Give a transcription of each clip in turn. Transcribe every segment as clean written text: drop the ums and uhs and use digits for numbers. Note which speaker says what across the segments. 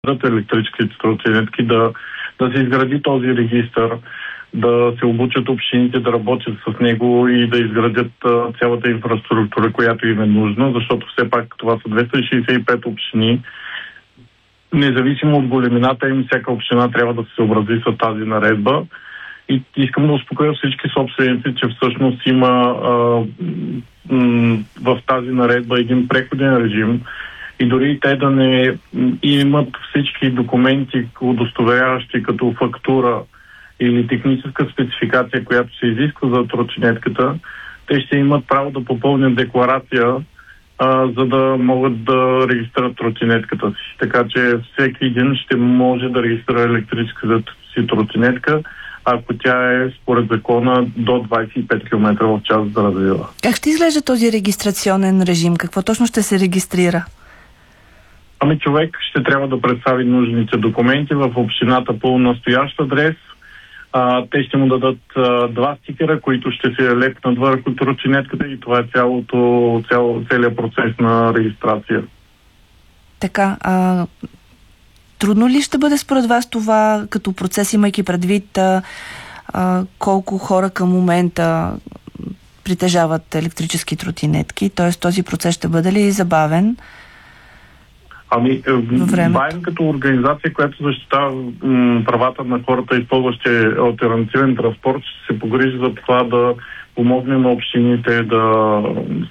Speaker 1: електрическите тротинетки, да се изгради този регистър, да се обучат общините да работят с него и да изградят цялата инфраструктура, която им е нужна, защото все пак това са 265 общини. Независимо от големината им, всяка община трябва да се съобрази с тази наредба. И искам да успокоя всички собственици, че всъщност има в тази наредба един преходен режим и дори те да не имат всички документи, удостоверяващи като фактура или техническа спецификация, която се изисква за тротинетката, те ще имат право да попълнят декларация, за да могат да регистрират тротинетката си. Така че всеки един ще може да регистрира електрическата си тротинетка, ако тя е според закона до 25 км в час да развива.
Speaker 2: Как ще изглежда този регистрационен режим? Какво точно ще се регистрира?
Speaker 1: Ами човек ще трябва да представи нужните документи в общината по настоящ адрес. Те ще му дадат два стикера, които ще се лепнат върху тротинетката и това е целият процес на регистрация.
Speaker 2: Така, трудно ли ще бъде според вас това като процес, имайки предвид колко хора към момента притежават електрически тротинетки? Т.е. този процес ще бъде ли забавен?
Speaker 1: Ами, БАЙН като организация, която защитава правата на хората, използващи алтернативен транспорт, ще се погрижи за това да помогне на общините да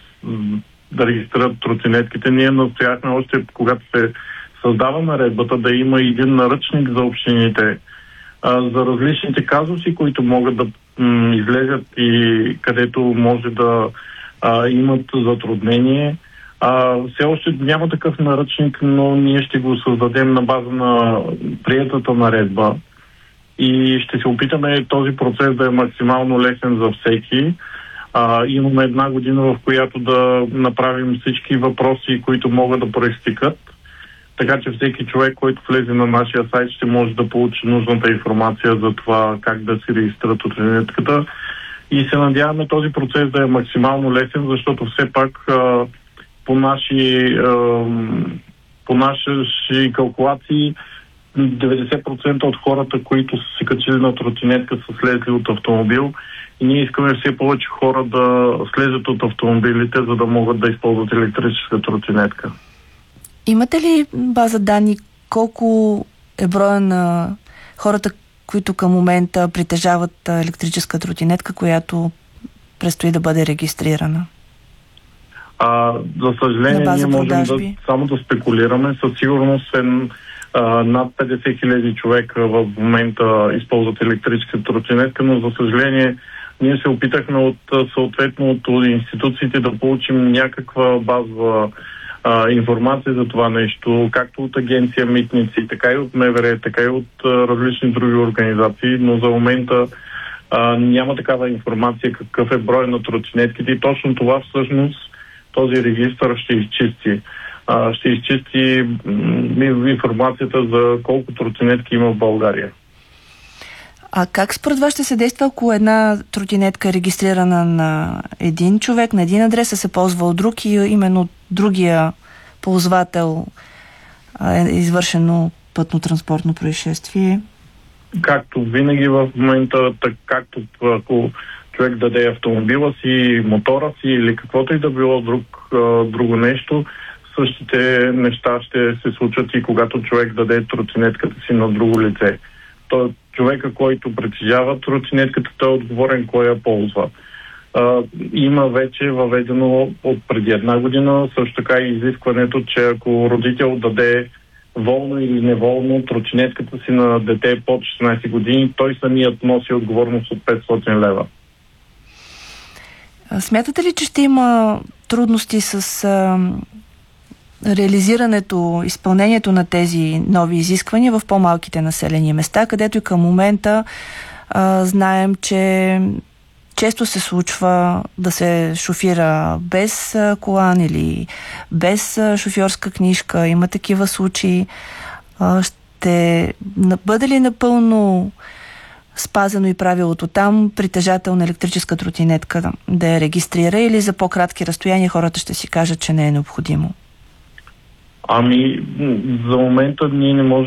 Speaker 1: регистрират тротинетките. Ние настояхме още, когато се създава наредбата, да има един наръчник за общините за различните казуси, които могат да излезят и където може да имат затруднение. Все още няма такъв наръчник, но ние ще го създадем на база на приетата наредба и ще се опитаме този процес да е максимално лесен за всеки. Имаме една година, в която да направим всички въпроси, които могат да проистекат, така че всеки човек, който влезе на нашия сайт, ще може да получи нужната информация за това как да си регистрира тротинетката и се надяваме този процес да е максимално лесен, защото все пак по наши калкулации 90% от хората, които са се качили на тротинетка, са слезли от автомобил и ние искаме все повече хора да слезат от автомобилите, за да могат да използват електрическа тротинетка.
Speaker 2: Имате ли база данни колко е броя на хората, които към момента притежават електрическа тротинетка, която предстои да бъде регистрирана?
Speaker 1: За съжаление, ние можем само да спекулираме. Със сигурност над 50 000 човека в момента използват електрическа тротинетка, но за съжаление ние се опитахме от институциите да получим някаква базова информация за това нещо, както от агенция Митници, така и от МВР, така и от различни други организации, но за момента няма такава информация какъв е брой на тротинетките и точно това всъщност този регистър ще изчисти. Ще изчисти информацията за колко тротинетки има в България.
Speaker 2: А как според вас ще се действа, ако една тротинетка е регистрирана на един човек, на един адрес, се ползва от друг и именно другия ползвател е извършено пътно-транспортно происшествие? Както
Speaker 1: винаги в момента, както ако човек даде автомобила си, мотора си или каквото и да било друго нещо, същите неща ще се случат и когато човек даде тротинетката си на друго лице. То човека, който притежава тротинетката, той е отговорен кой я ползва. Има вече въведено от преди една година също така и изискването, че ако родител даде волно или неволно тротинетката си на дете под 16 години, той самият носи отговорност от 500 лева.
Speaker 2: Смятате ли, че ще има трудности с реализирането, изпълнението на тези нови изисквания в по-малките населени места, където и към момента знаем, че често се случва да се шофира без колан или без шофьорска книжка. Има такива случаи. Ще бъде ли напълно спазено и правилото там притежател на електрическа тротинетка да я регистрира или за по-кратки разстояния хората ще си кажат, че не е необходимо?
Speaker 1: За момента ние не можем